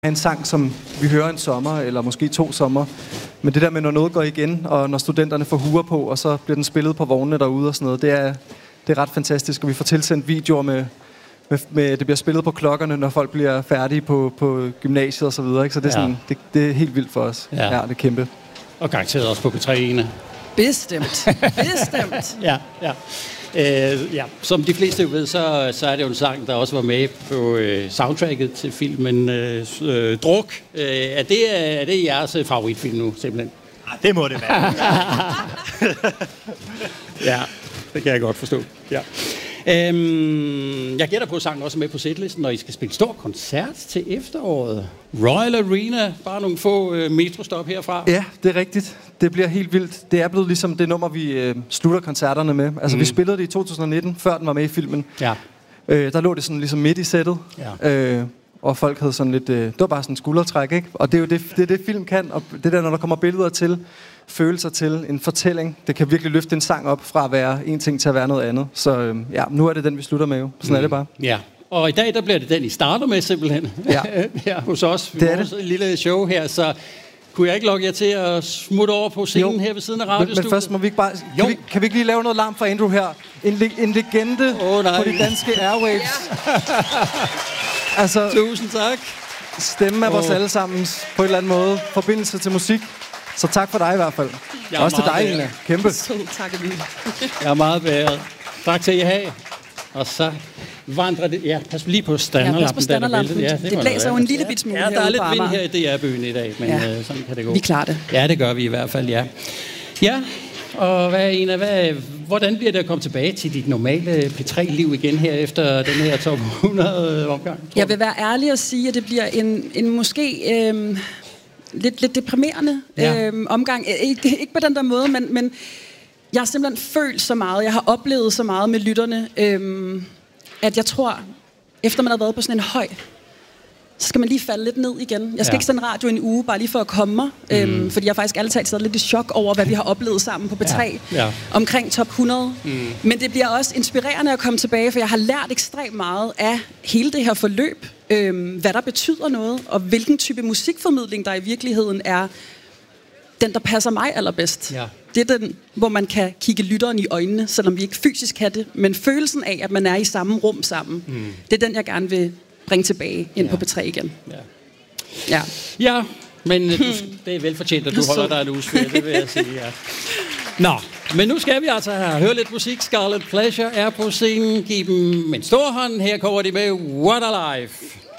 en sang, som vi hører en sommer, eller måske 2 sommer. Men det der med, når noget går igen, og når studenterne får huer på, og så bliver den spillet på vognene derude og sådan noget, det er ret fantastisk. Og vi får tilsendt videoer med det bliver spillet på klokkerne, når folk bliver færdige på gymnasiet og så videre. Ikke? Så det er, sådan, det er helt vildt for os. Ja, det er kæmpe. Og garanteret også på P3'ene. Bestemt. Bestemt. Ja. Som de fleste jo ved, så er det jo en sang, der også var med på soundtracket til filmen Druk. Er det jeres favoritfilm nu, simpelthen? Det må det være. Ja, det kan jeg godt forstå. Ja. Jeg gætter på, at sangen også er med på setlisten, når I skal spille stor koncert til efteråret. Royal Arena, bare nogle få metrostop herfra. Ja, det er rigtigt. Det bliver helt vildt. Det er blevet ligesom det nummer, vi slutter koncerterne med. Altså, vi spillede det i 2019, før den var med i filmen. Ja. Der lå det sådan ligesom midt i sættet. Ja. Og folk havde sådan lidt... det var bare sådan en skuldertræk, ikke? Og det er jo det film kan. Og det der, når der kommer billeder til, følelser til, en fortælling, det kan virkelig løfte en sang op fra at være en ting til at være noget andet. Så nu er det den, vi slutter med jo. Sådan er det bare. Ja. Og i dag, der bliver det den, I starter med simpelthen. Ja. Her hos os. Det er vores lille show her, så... Kunne jeg ikke lokke jer til at smutte over på scenen her ved siden af radiostudiet? Men først må vi ikke bare... Kan vi ikke lige lave noget larm for Andrew her? En legende på de danske airwaves. Altså, tusind tak. Stemme af vores allesammens på en eller anden måde. Forbindelse til musik. Så tak for dig i hvert fald. Også til dig, Ina. Kæmpe. Tak, Emil. Jeg er meget beæret. Tak til I have. Og så vandrer det... Ja, pas lige på standerlampen. Ja, det blæser jo en lille bit smule. Ja, der er lidt vind her i DR-byen i dag, men sådan kan det gå. Vi klarer det. Ja, det gør vi i hvert fald, ja. Ja, og hvordan bliver det at komme tilbage til dit normale P3-liv igen her efter den her top 100 omgang? Jeg vil være ærlig og sige, at det bliver en måske lidt deprimerende omgang. Ikke på den der måde, men jeg har simpelthen følt så meget, jeg har oplevet så meget med lytterne, at jeg tror, efter man har været på sådan en høj, så skal man lige falde lidt ned igen. Jeg skal ikke sende radio en uge, bare lige for at komme mig, fordi jeg faktisk altid sidder lidt i chok over, hvad vi har oplevet sammen på P3 omkring top 100. Men det bliver også inspirerende at komme tilbage, for jeg har lært ekstremt meget af hele det her forløb, hvad der betyder noget, og hvilken type musikformidling, der i virkeligheden er den, der passer mig allerbedst. Ja. Det er den, hvor man kan kigge lytteren i øjnene, selvom vi ikke fysisk kan det, men følelsen af, at man er i samme rum sammen, det er den, jeg gerne vil bringe tilbage ind på P3 igen. Ja, men det er velfortjent, at du holder dig en uges ferie, det vil jeg sige, Nå, men nu skal vi altså høre lidt musik. Scarlet Pleasure er på scenen. Giv dem en stor hånd. Her kommer de med What a Life.